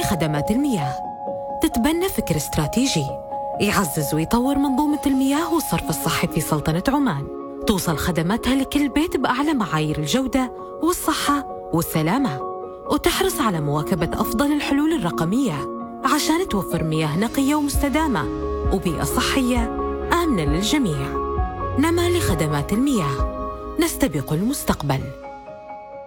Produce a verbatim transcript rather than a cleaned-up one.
لخدمات المياه، تتبنى فكر استراتيجي يعزز ويطور منظومة المياه والصرف الصحي في سلطنة عمان، توصل خدماتها لكل بيت بأعلى معايير الجودة والصحة والسلامة، وتحرص على مواكبة أفضل الحلول الرقمية عشان توفر مياه نقية ومستدامة وبيئة صحية آمنة للجميع. نما لخدمات المياه، نستبق المستقبل.